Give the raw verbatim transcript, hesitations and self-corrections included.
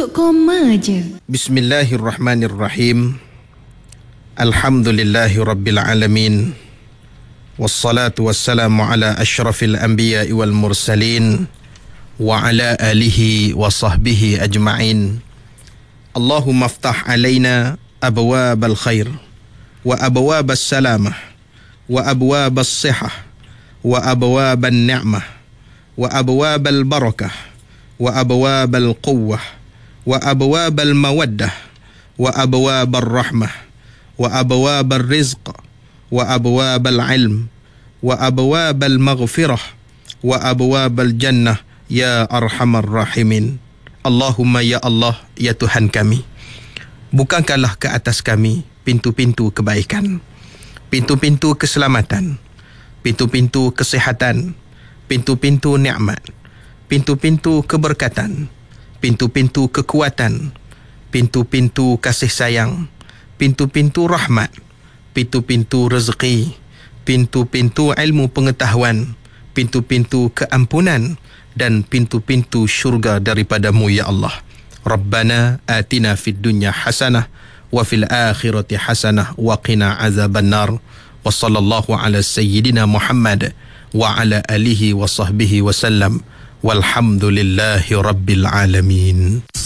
untuk koma je. Bismillahirrahmanirrahim. Alhamdulillahi rabbil alamin. Wassalatu wassalamu ala asyrafil anbiya'i wal mursalin wa ala alihi wa sahbihi ajma'in. Allahumma aftah alaina abwabal khair wa abwabas salamah wa abwabas sihah wa abwaban ni'mah wa abwabal barakah wa abwabal quwwah wa abwabal mawaddah wa abwabal rahmah wa abwabal rizq wa abwabal ilm wa abwabal maghfirah wa abwabal jannah ya arhamar rahimin. Allahumma ya Allah, ya Tuhan kami, bukakanlah ke atas kami pintu-pintu kebaikan, pintu-pintu keselamatan, pintu-pintu kesihatan, pintu-pintu nikmat, pintu-pintu keberkatan, pintu-pintu kekuatan, pintu-pintu kasih sayang, pintu-pintu rahmat, pintu-pintu rezeki, pintu-pintu ilmu pengetahuan, pintu-pintu keampunan, dan pintu-pintu syurga daripadamu ya Allah. Rabbana atina fid dunya hasanah wa fil akhirati hasanah wa qina azaban nar. Wa sallallahu ala sayyidina Muhammad wa ala alihi wa sahbihi wa sallam. Walhamdulillahi rabbil alamin.